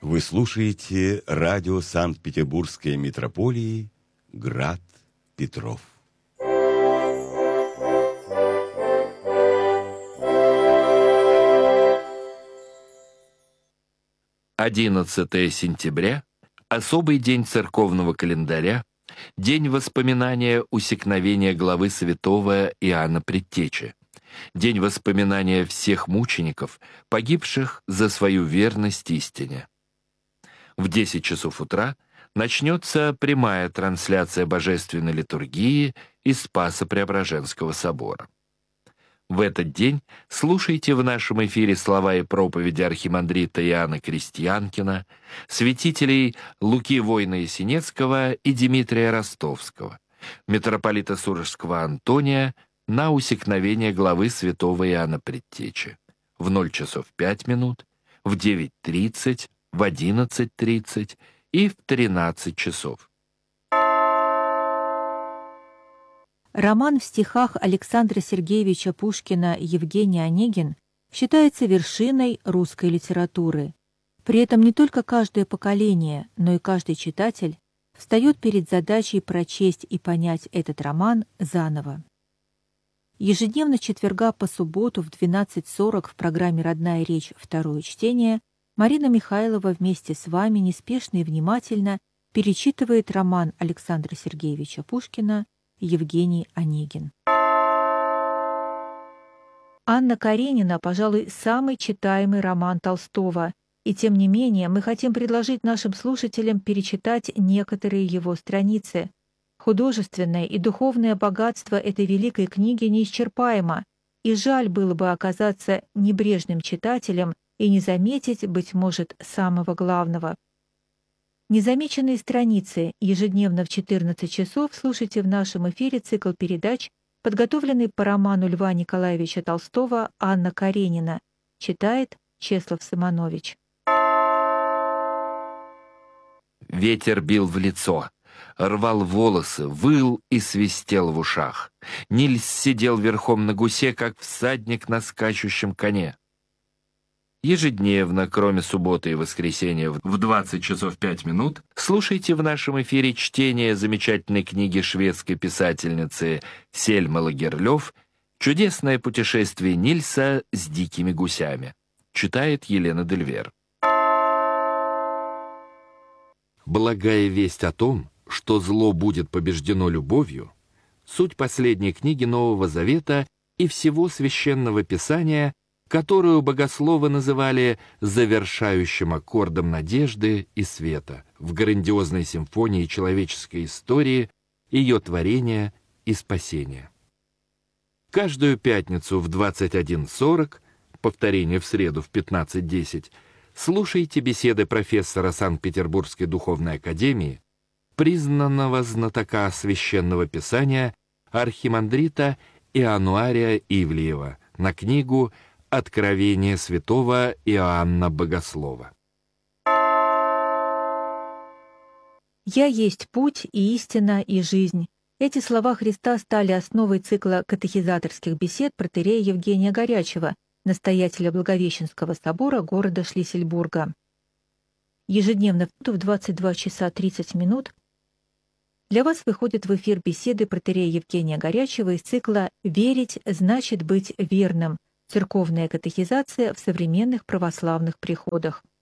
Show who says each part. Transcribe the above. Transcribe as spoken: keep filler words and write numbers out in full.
Speaker 1: Вы слушаете радио Санкт-Петербургской митрополии «Град Петров».
Speaker 2: одиннадцатое сентября – особый день церковного календаря, день воспоминания усекновения главы святого Иоанна Предтечи, день воспоминания всех мучеников, погибших за свою верность истине. В десять часов утра начнется прямая трансляция божественной литургии из Спасо-Преображенского собора. В этот день слушайте в нашем эфире слова и проповеди архимандрита Иоанна Крестьянкина, святителей Луки Война-Ясенецкого и Дмитрия Ростовского, митрополита Сурожского Антония на усекновение главы святого Иоанна Предтечи в ноль часов пять минут, в девять тридцать, в одиннадцать тридцать и в тринадцать часов.
Speaker 3: Роман в стихах Александра Сергеевича Пушкина «Евгений Онегин» считается вершиной русской литературы. При этом не только каждое поколение, но и каждый читатель встает перед задачей прочесть и понять этот роман заново. Ежедневно с четверга по субботу в двенадцать сорок в программе «Родная речь. Второе чтение» Марина Михайлова вместе с вами неспешно и внимательно перечитывает роман Александра Сергеевича Пушкина «Евгений Онегин». «Анна Каренина», пожалуй, самый читаемый роман Толстого, и тем не менее мы хотим предложить нашим слушателям перечитать некоторые его страницы. Художественное и духовное богатство этой великой книги неисчерпаемо, и жаль было бы оказаться небрежным читателем и не заметить, быть может, самого главного. Незамеченные страницы ежедневно в четырнадцать часов слушайте в нашем эфире цикл передач, подготовленный по роману Льва Николаевича Толстого «Анна Каренина». Читает Чеслав Симонович.
Speaker 2: Ветер бил в лицо, рвал волосы, выл и свистел в ушах. Нильс сидел верхом на гусе, как всадник на скачущем коне. Ежедневно, кроме субботы и воскресенья в двадцать часов пять минут, слушайте в нашем эфире чтение замечательной книги шведской писательницы Сельмы Лагерлёв «Чудесное путешествие Нильса с дикими гусями». Читает Елена Дельвер.
Speaker 4: Благая весть о том, что зло будет побеждено любовью, суть последней книги Нового Завета и всего Священного Писания, которую богословы называли завершающим аккордом надежды и света в грандиозной симфонии человеческой истории, ее творения и спасения. Каждую пятницу в двадцать один сорок, повторение в среду в пятнадцать десять, слушайте беседы профессора Санкт-Петербургской духовной академии, признанного знатока Священного Писания архимандрита Иануария Ивлеева на книгу «Откровение святого Иоанна Богослова».
Speaker 3: «Я есть путь и истина и жизнь». Эти слова Христа стали основой цикла катехизаторских бесед протоиерея Евгения Горячева, настоятеля Благовещенского собора города Шлиссельбурга. Ежедневно в двадцать два часа тридцать минут для вас выходят в эфир беседы протоиерея Евгения Горячева из цикла «Верить значит быть верным. Церковная катехизация в современных православных приходах».